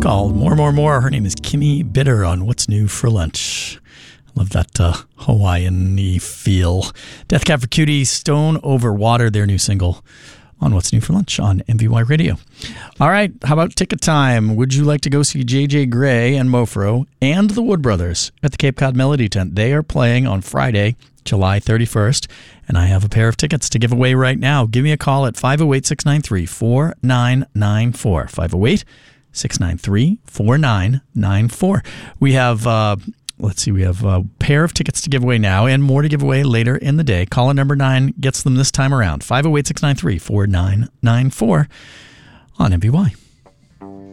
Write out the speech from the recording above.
called More. Her name is Kimmy Bitter on What's New for Lunch. Love that Hawaiian-y feel. Death Cab for Cutie, Stone Over Water, their new single on What's New for Lunch on MVY Radio. All right, how about ticket time? Would you like to go see JJ Grey and Mofro and the Wood Brothers at the Cape Cod Melody Tent? They are playing on Friday, July 31st, and I have a pair of tickets to give away right now. Give me a call at 508-693-4994. 508-693-4994. We have, we have a pair of tickets to give away now and more to give away later in the day. Caller number 9 gets them this time around. 508-693-4994 on MVY.